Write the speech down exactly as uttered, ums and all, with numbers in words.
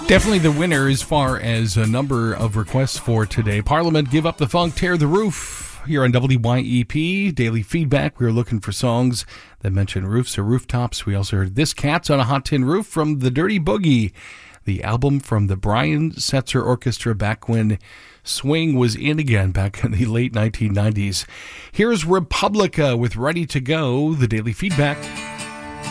Definitely the winner as far as a number of requests for today. Parliament, Give Up the Funk, Tear the Roof. Here on W Y E P, Daily Feedback, we were looking for songs that mention roofs or rooftops. We also heard This Cat's on a Hot Tin Roof from The Dirty Boogie, the album from the Brian Setzer Orchestra back when swing was in again, back in the late nineteen nineties. Here's Republica with Ready to Go, the Daily Feedback.